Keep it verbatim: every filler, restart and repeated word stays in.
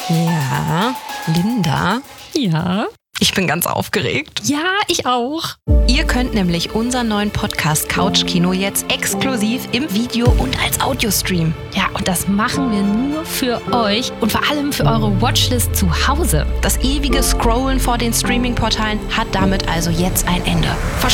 Ja, Linda? Ja? Ich bin ganz aufgeregt. Ja, ich auch. Ihr könnt nämlich unseren neuen Podcast Couchkino jetzt exklusiv im Video und als Audio streamen. Ja, und das machen wir nur für euch und vor allem für eure Watchlist zu Hause. Das ewige Scrollen vor den Streaming-Portalen hat damit also jetzt ein Ende. Versprochen.